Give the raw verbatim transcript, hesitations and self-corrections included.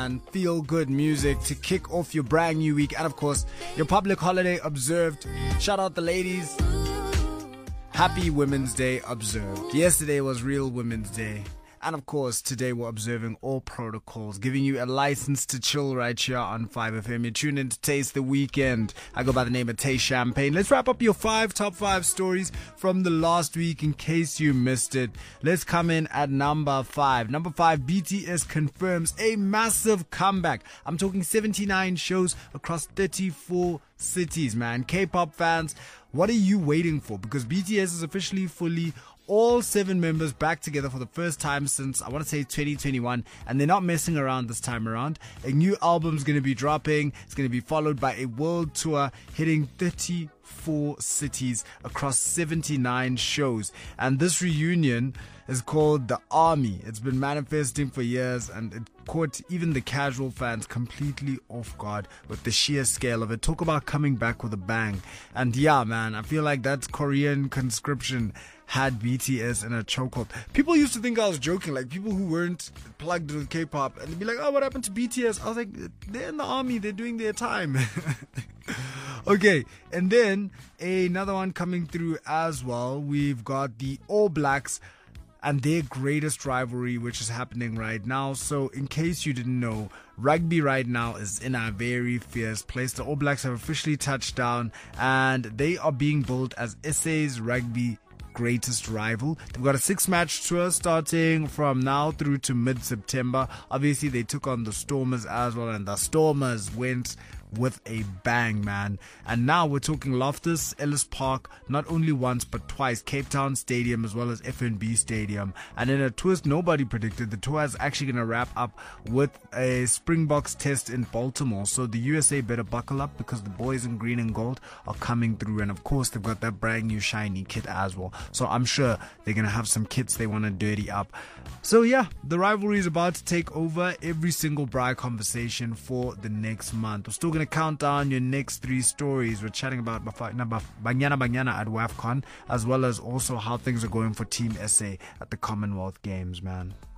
man. Feel good music to kick off your brand new week. And of course, your public holiday observed. Shout out the ladies. Happy Women's Day observed. Yesterday was Real Women's Day. And of course, today we're observing all protocols, giving you a license to chill right here on five F M. You tune in to Taste the Weekend. I go by the name of Tay Champagne. Let's wrap up your five top five stories from the last week in case you missed it. Let's come in at number five. Number five, B T S confirms a massive comeback. I'm talking seventy-nine shows across thirty-four cities, man. K-pop fans, what are you waiting for? Because B T S is officially fully all seven members back together for the first time since, I want to say, twenty twenty-one, and they're not messing around this time around. A new album's going to be dropping. It's going to be followed by a world tour hitting thirty-four cities across seventy-nine shows. And this reunion is called The Army. It's been manifesting for years, and it caught even the casual fans completely off guard with the sheer scale of it. Talk about coming back with a bang. And yeah, man, I feel like that Korean conscription had B T S in a chokehold. People used to think I was joking, like people who weren't plugged with K-pop, and they'd be like, oh, what happened to B T S? I was like, they're in the army, they're doing their time. Okay, and then another one coming through as well. We've got the All Blacks and their greatest rivalry, which is happening right now. So in case you didn't know, rugby right now is in a very fierce place. The All Blacks have officially touched down, and they are being billed as S A's rugby greatest rival. They've got a six match tour starting from now through to mid-September. Obviously they took on the Stormers as well, and the Stormers went with a bang, man. And now we're talking Loftus, Ellis Park, not only once but twice, Cape Town Stadium as well as F N B Stadium. And in a twist nobody predicted, the tour is actually going to wrap up with a Springboks test in Baltimore. So the U S A better buckle up, because the boys in green and gold are coming through. And of course they've got that brand new shiny kit as well. So I'm sure they're going to have some kits they want to dirty up. So yeah, the rivalry is about to take over every single Braai conversation for the next month. We're still going to count down your next three stories. We're chatting about Banyana Banyana at WAFCON, as well as also how things are going for Team S A at the Commonwealth Games, man.